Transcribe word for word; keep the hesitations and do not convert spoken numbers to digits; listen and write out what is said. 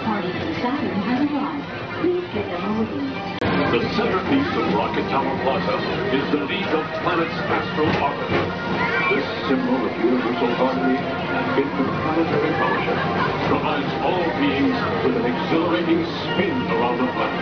party from Saturn has arrived. Please get them a room. The centerpiece of Rocket Tower Plaza is the League of Planets Astral Orbiter. This symbol of universal harmony and interplanetary fellowship provides all beings with an exhilarating spin around the planet.